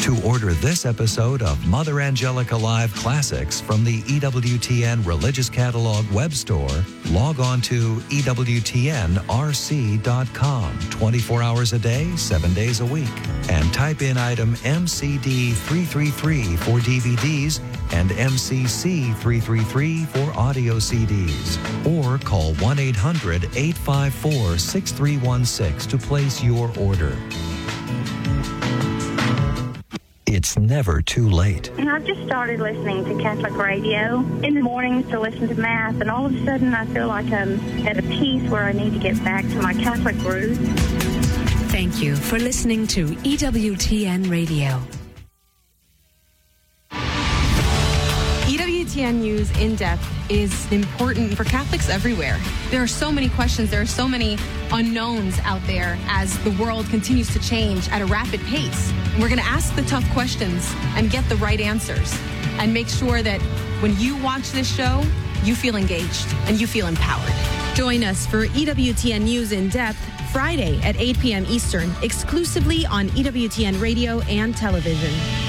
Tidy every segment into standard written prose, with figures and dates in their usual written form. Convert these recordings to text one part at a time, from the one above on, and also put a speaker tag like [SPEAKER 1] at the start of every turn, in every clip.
[SPEAKER 1] To order this episode of Mother Angelica Live Classics from the EWTN Religious Catalog web store, log on to EWTNRC.com 24 hours a day, 7 days a week, and type in item MCD333 for DVDs and MCC333 for audio CDs, or call 1-800-854-6316 to place your order. It's never too late.
[SPEAKER 2] And I've just started listening to Catholic radio in the mornings to listen to Mass, and all of a sudden I feel like I'm at a peace where I need to get back to my Catholic roots.
[SPEAKER 3] Thank you for listening to EWTN Radio.
[SPEAKER 4] EWTN News In Depth is important for Catholics everywhere. There are so many questions, there are so many unknowns out there as the world continues to change at a rapid pace. We're going to ask the tough questions and get the right answers and make sure that when you watch this show, you feel engaged and you feel empowered.
[SPEAKER 5] Join us for EWTN News In Depth Friday at 8 p.m. Eastern, exclusively on EWTN Radio and television.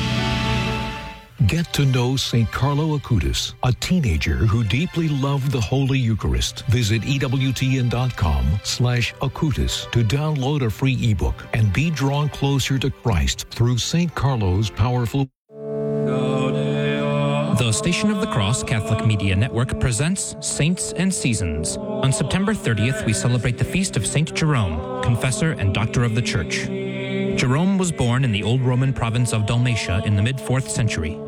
[SPEAKER 6] Get to know St. Carlo Acutis, a teenager who deeply loved the Holy Eucharist. Visit EWTN.com/Acutis to download a free ebook and be drawn closer to Christ through St. Carlo's powerful.
[SPEAKER 7] The Station of the Cross Catholic Media Network presents Saints and Seasons. On September 30th, we celebrate the feast of St. Jerome, confessor and doctor of the Church. Jerome was born in the old Roman province of Dalmatia in the mid-4th century.